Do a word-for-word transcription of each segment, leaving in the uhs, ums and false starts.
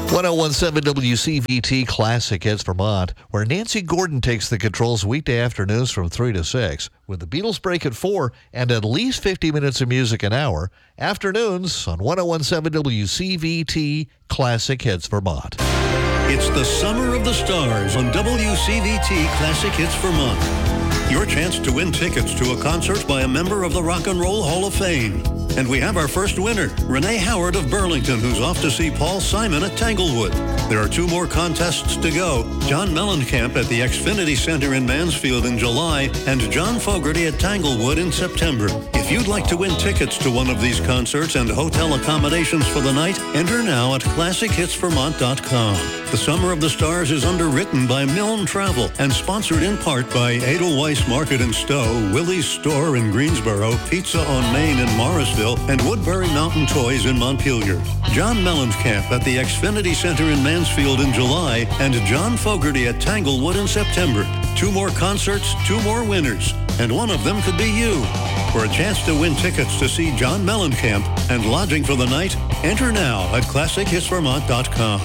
ten seventeen W C V T Classic Hits Vermont, where Nancy Gordon takes the controls weekday afternoons from three to six, with the Beatles break at four and at least fifty minutes of music an hour. Afternoons on ten seventeen W C V T Classic Hits Vermont. It's the Summer of the Stars on W C V T Classic Hits Vermont. Your chance to win tickets to a concert by a member of the Rock and Roll Hall of Fame. And we have our first winner, Renee Howard of Burlington, who's off to see Paul Simon at Tanglewood. There are two more contests to go. John Mellencamp at the Xfinity Center in Mansfield in July and John Fogerty at Tanglewood in September. If you'd like to win tickets to one of these concerts and hotel accommodations for the night, enter now at classic hits vermont dot com. The Summer of the Stars is underwritten by Milne Travel and sponsored in part by Edelweiss Market in Stowe, Willie's Store in Greensboro, Pizza on Main in Morrisville, and Woodbury Mountain Toys in Montpelier. John Mellencamp at the Xfinity Center in Mansfield in July and John Fogerty at Tanglewood in September. Two more concerts, two more winners, and one of them could be you. For a chance to win tickets to see John Mellencamp and lodging for the night, enter now at classic hits vermont dot com.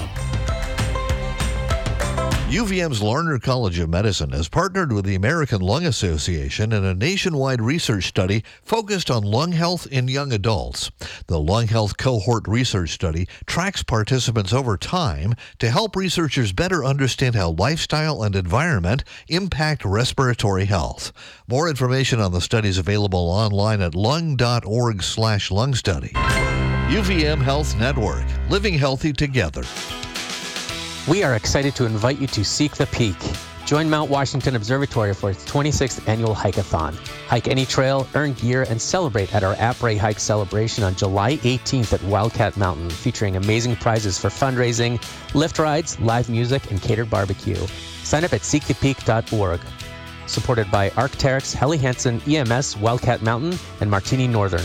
U V M's Larner College of Medicine has partnered with the American Lung Association in a nationwide research study focused on lung health in young adults. The Lung Health Cohort Research Study tracks participants over time to help researchers better understand how lifestyle and environment impact respiratory health. More information on the study is available online at lung dot org slash lung study. U V M Health Network, living healthy together. We are excited to invite you to Seek the Peak. Join Mount Washington Observatory for its twenty-sixth annual hike-a-thon. Hike any trail, earn gear, and celebrate at our Après Hike celebration on July eighteenth at Wildcat Mountain, featuring amazing prizes for fundraising, lift rides, live music, and catered barbecue. Sign up at seek the peak dot org. Supported by Arc'teryx, Helly Hansen, E M S, Wildcat Mountain, and Martini Northern.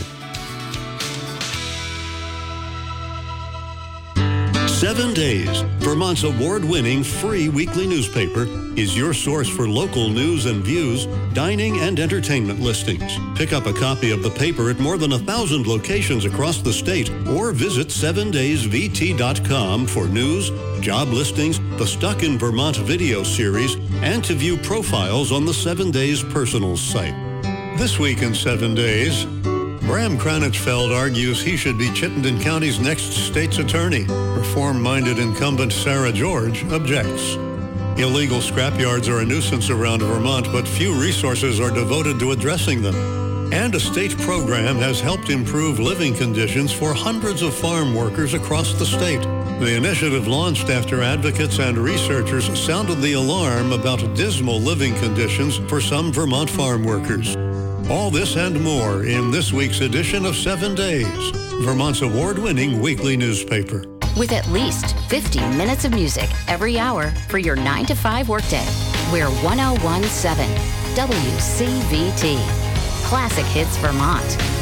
Seven Days, Vermont's award-winning free weekly newspaper, is your source for local news and views, dining and entertainment listings. Pick up a copy of the paper at more than a thousand locations across the state or visit seven days v t dot com for news, job listings, the Stuck in Vermont video series, and to view profiles on the Seven Days Personals site. This week in Seven Days, Bram Kranichfeld argues he should be Chittenden County's next state's attorney. Reform-minded incumbent Sarah George objects. Illegal scrapyards are a nuisance around Vermont, but few resources are devoted to addressing them. And a state program has helped improve living conditions for hundreds of farm workers across the state. The initiative launched after advocates and researchers sounded the alarm about dismal living conditions for some Vermont farm workers. All this and more in this week's edition of Seven Days, Vermont's award-winning weekly newspaper. With at least fifty minutes of music every hour for your nine to five workday. We're ten seventeen W C V T. Classic Hits Vermont.